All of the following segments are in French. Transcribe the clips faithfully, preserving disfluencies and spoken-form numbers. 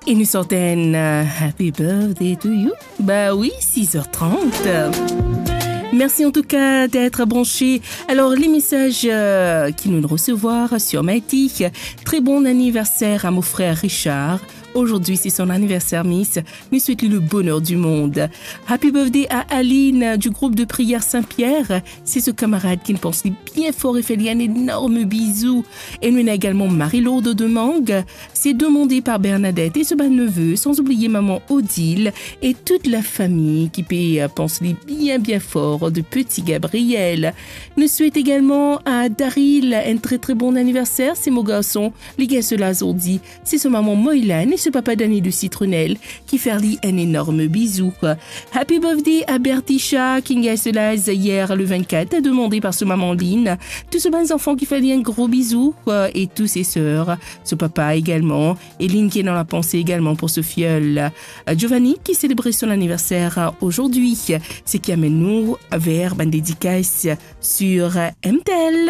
Et nous sortons euh, Happy Birthday to you. Bah oui, six heures trente. Merci en tout cas d'être branchés. Alors, les messages euh, qui nous recevoir sur Maïti. Très bon anniversaire à mon frère Richard. Aujourd'hui, c'est son anniversaire, Miss. Nous souhaitons le bonheur du monde. Happy birthday à Aline du groupe de prière Saint-Pierre. C'est ce camarade qui nous pense bien fort et fait un énorme bisou. Et nous avons également Marie-Laude de Mangue. C'est demandé par Bernadette et ce bas neveu, sans oublier maman Odile et toute la famille qui peut penser bien bien fort de petit Gabriel. Nous souhaitons également à Daryl un très très bon anniversaire. C'est mon garçon, les gars cela dit. C'est ce maman Moïlane et ce papa Dani de Citronnelle qui fait lui un énorme bisou. Happy birthday à Berticha qui gagne cela hier le vingt-quatre, demandé par ce maman Lynn. Tous ces bons enfants qui fait un gros bisou et tous ses sœurs, ce papa également. Et Lynn qui est dans la pensée également pour ce filleul. Giovanni qui célébrait son anniversaire aujourd'hui. C'est qui amène nous vers une dédicace sur M T L.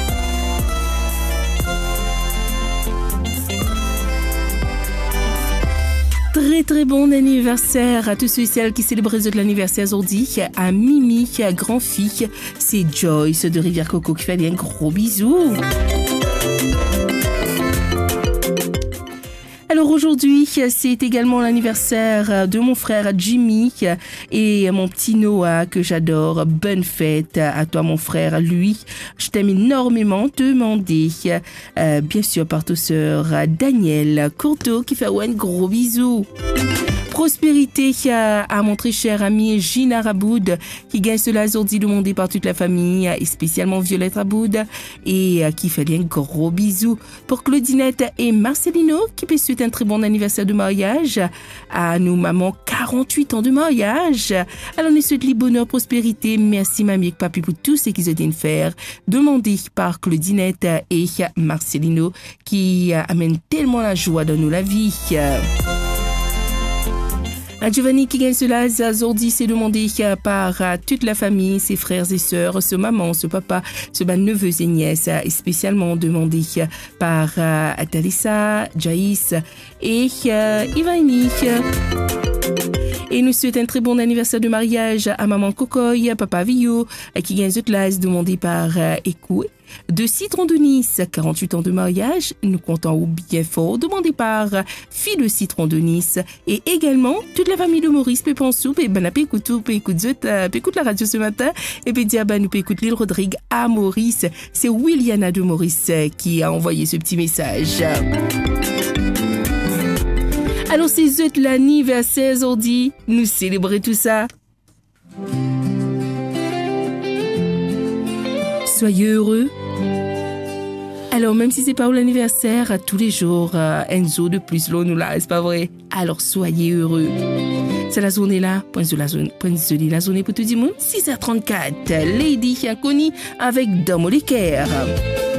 Très très bon anniversaire à tous ceux et celles qui célèbrent l'anniversaire aujourd'hui, à Mimi, à grand-fille, c'est Joyce de Rivière-Coco qui fait un gros bisou. Alors aujourd'hui, c'est également l'anniversaire de mon frère Jimmy et mon petit Noah que j'adore. Bonne fête à toi mon frère, lui. Je t'aime énormément, demandé. Euh, bien sûr par ta sœur Daniel Courteau qui fait un gros bisou. Prospérité à mon très cher ami Gina Raboud qui gagne cela aujourd'hui demandé par toute la famille et spécialement Violette Raboud et qui fait un gros bisou pour Claudinette et Marcelino qui peut souhaiter un très bon anniversaire de mariage à nos mamans quarante-huit ans de mariage. Alors nous souhaitons le bonheur, prospérité, merci mamie et papi pour tout ce qu'ils ont de faire demandé par Claudinette et Marcelino qui amènent tellement la joie dans nous la vie. À Giovanni qui gagne cela, aujourd'hui c'est demandé par toute la famille, ses frères et sœurs, ce maman, ce papa, ce bas neveux et nièces, et spécialement demandé par uh, Talissa, Jaïs et uh, Ivani. Et nous souhaitons un très bon anniversaire de mariage à maman Cocoy, papa Vio, qui gagne cette classe demandée par uh, Écou. De Citron de Nice, quarante-huit ans de mariage, nous comptons au bien fort, demandé par Fille de Citron de Nice, et également toute la famille de Maurice, Pépensou, et ben, écoute tout, écoute écoute la radio ce matin, et puis dire, ben, nous écoute Lille Rodrigue à Maurice. C'est Williana de Maurice qui a envoyé ce petit message. Alors, c'est l'anniversaire aujourd'hui, nous célébrons tout ça. Soyez heureux. Alors, même si c'est pas l'anniversaire, tous les jours, euh, Enzo de plus l'eau nous là, c'est pas vrai? Alors, soyez heureux. C'est la journée là, point de la zone, point de la journée pour tout le monde, six heures trente-quatre. Lady Connie avec Dom Oliker.